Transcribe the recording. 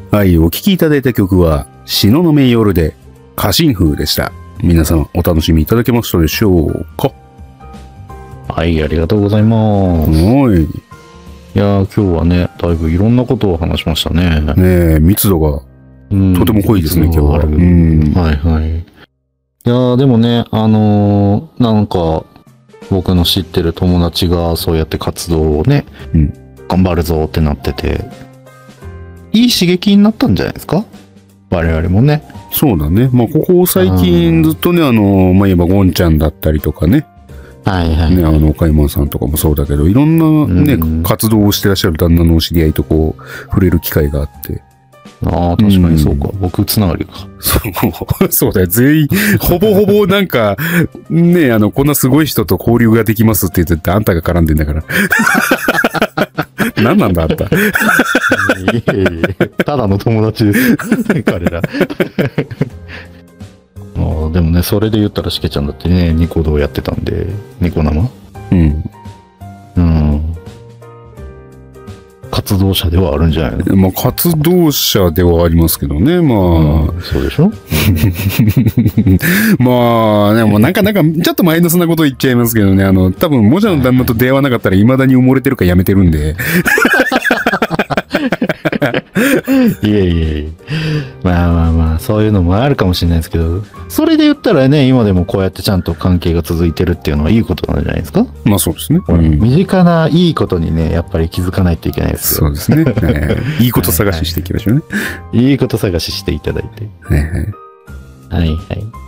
はい、お聴きいただいた曲は、東雲夜で家臣風でした。皆さんお楽しみいただけましたでしょうか？ はい、ありがとうございます。 はい。 いやー、今日はね、だいぶいろんなことを話しましたね。 ねえ、密度がとても濃いですね、今日は。 はいはい。いやー、でもね、なんか、僕の知ってる友達がそうやって活動をね、頑張るぞってなってて、いい刺激になったんじゃないですか？我々もね。 そうだね。まあ、ここ最近ずっとね、まあ、言えばゴンちゃんだったりとかね。 はいはい。 ね、岡山さんとかもそうだけど、いろんなね、活動をしてらっしゃる旦那のお知り合いとこう、触れる機会があって。 ああ、確かにそうか。僕つながりか。 そうだよ。全員、ほぼほぼなんか、ね、こんなすごい人と交流ができますって言ってて、あんたが絡んでんだから。何なんだ、あんた。 いえいえ、ただの友達です。彼ら。でもね、それで言ったらしけちゃんだってね、ニコ動やってたんで、ニコ生？活動者ではあるんじゃないの？ まあ、活動者ではありますけどね、まあ。 そうでしょ？ まあ、でもなんか、ちょっとマイナスなこと言っちゃいますけどね、多分、もじゃの旦那と出会わなかったら未だに埋もれてるかやめてるんで。 いえいえ。まあ、そういうのもあるかもしれないですけど、それで言ったらね、今でもこうやってちゃんと関係が続いてるっていうのはいいことなんじゃないですか？ まあそうですね。 身近ないいことにね、やっぱり気づかないといけないですよ。そうですね。いいこと探ししていきましょうね。 いいこと探ししていただいて。はいはい。